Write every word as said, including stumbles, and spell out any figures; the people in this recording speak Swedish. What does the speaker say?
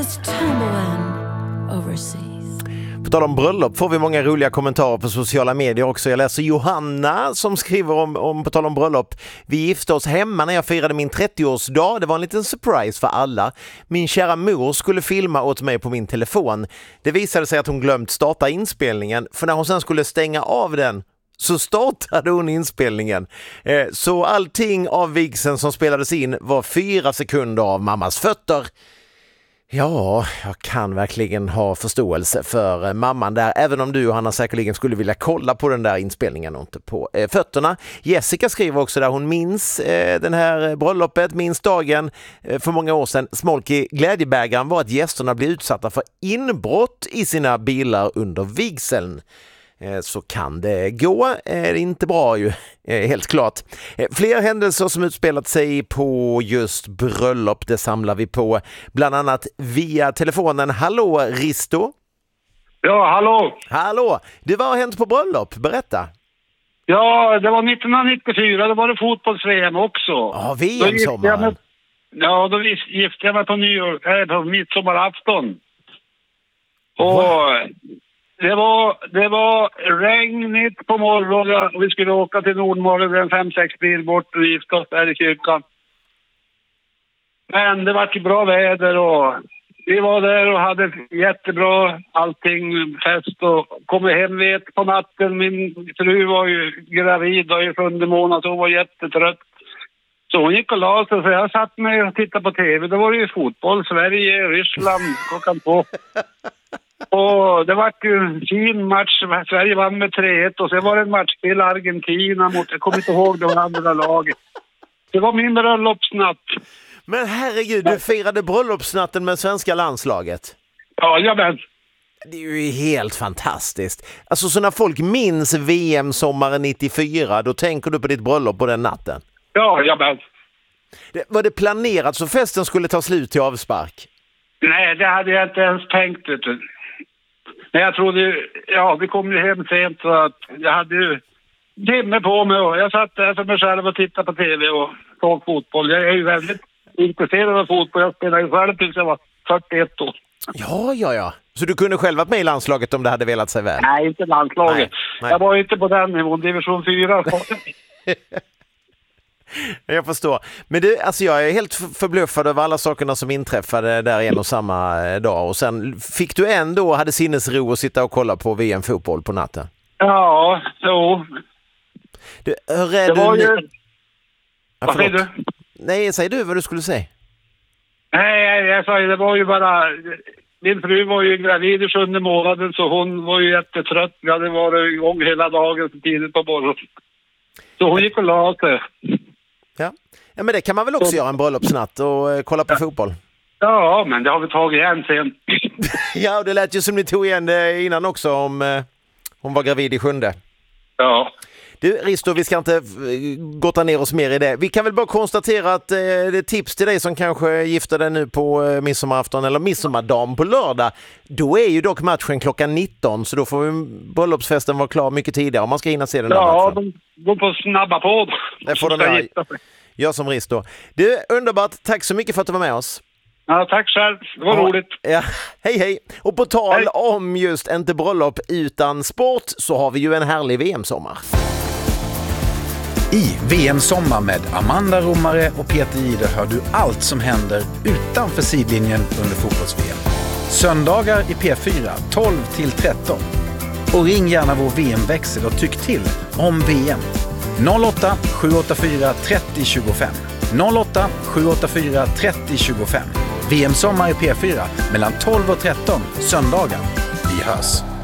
was tumbling overseas. På tal om bröllop får vi många roliga kommentarer på sociala medier också. Jag läser Johanna som skriver om, om på tal om bröllop. Vi gifte oss hemma när jag firade min trettioårsdag. Det var en liten surprise för alla. Min kära mor skulle filma åt mig på min telefon. Det visade sig att hon glömt starta inspelningen. För när hon sen skulle stänga av den så startade hon inspelningen. Eh, så allting av vigseln som spelades in var fyra sekunder av mammas fötter. Ja, jag kan verkligen ha förståelse för mamman där, även om du, Johanna, säkerligen skulle vilja kolla på den där inspelningen och inte på eh, fötterna. Jessica skriver också där hon minns eh, den här bröllopet, minns dagen eh, för många år sedan. Smolk i glädjebägaren var att gästerna blev utsatta för inbrott i sina bilar under vigseln. Så kan det gå, är det inte bra ju, helt klart. Fler händelser som utspelat sig på just bröllop, det samlar vi på bland annat via telefonen. Hallå Risto? Ja, hallå. Hallå, det var hänt på bröllop, berätta. Ja, det var nittonhundranittiofyra, då var det fotbolls-V M också. Ja, V M-sommaren. Ja, då gifte jag mig på, nyår, äh, på midsommarafton. Och... Wow. Det var, det var regnigt på morgonen och vi skulle åka till Nordmorgon, en fem sex bil bort och gifta oss där i kyrkan. Men det var ju bra väder och vi var där och hade jättebra allting, fest och kom hem vid ett på natten. Min fru var ju gravid och i sjunde månad så hon var jättetrött. Så hon gick och la sig så jag satt mig och tittade på tv. Då var det ju fotboll, Sverige, Ryssland, klockan två. Och det var ju en fin match. Sverige vann med tre ett och sen var det en match till Argentina mot, jag kommer inte ihåg de andra laget. Det var min bröllopsnatt. Men herregud, du firade bröllopsnatten med svenska landslaget. Ja, jag vet. Det är ju helt fantastiskt. Alltså så när folk minns V M-sommaren nittiofyra, då tänker du på ditt bröllop på den natten. Ja, jag vet. Det, var det planerat så festen skulle ta slut till avspark? Nej, det hade jag inte ens tänkt, vet du. Men jag trodde, ja, vi kom ju hem sent så att jag hade ju timme på mig och jag satt där för mig själv och tittade på tv och såg fotboll. Jag är ju väldigt intresserad av fotboll. Jag spelade ju själv tills jag var fyrtioett år. Ja, ja, ja. Så du kunde själv varit med i landslaget om det hade velat sig väl? Nej, inte landslaget. Nej, nej. Jag var ju inte på den nivån, division fyra. Jag förstår. Men det, alltså jag är helt förbluffad över alla sakerna som inträffade där en och samma dag. Och sen fick du ändå, hade sinnesro att sitta och kolla på V M-fotboll på natten. Ja, jo. Du, hur är det du... var ju... Ja, vad säger du? Nej, säg du vad du skulle säga. Nej, jag sa det var ju bara... Min fru var ju gravid i sjunde månaden så hon var ju jättetrött. Vi hade varit igång hela dagen så tidigt på morgonen. Så hon gick och la sig. Ja. Ja, men det kan man väl också så... göra en bröllopsnatt och eh, kolla på ja. fotboll. Ja, men det har vi tagit igen sen. Ja, och det lät ju som ni tog igen det innan också om eh, hon var gravid i sjunde. Ja. Du, Risto, vi ska inte gotta ner oss mer i det. Vi kan väl bara konstatera att eh, det är tips till dig som kanske gifter dig nu på eh, midsommarafton eller midsommardagen på lördag. Då är ju dock matchen klockan nitton så då får vi, bröllopsfesten vara klar mycket tidigare om man ska hinna se den ja, där matchen. Ja, de går på snabba på. Det får den där. Jag som Risto. Du, underbart. Tack så mycket för att du var med oss. Ja, tack själv. Det var ja, roligt. Ja. Hej, hej. Och på tal hej. om just inte bröllop utan sport så har vi ju en härlig V M-sommar. I V M-sommar med Amanda Romare och Peter Jihde hör du allt som händer utanför sidlinjen under fotbolls-V M. Söndagar i P fyra tolv till tretton. Och ring gärna vår V M-växel och tyck till om V M. noll åtta sju åtta fyra tre noll två fem. noll åtta sju åtta fyra tre noll två fem. V M-sommar i P fyra mellan tolv och tretton söndagar. Vi hörs.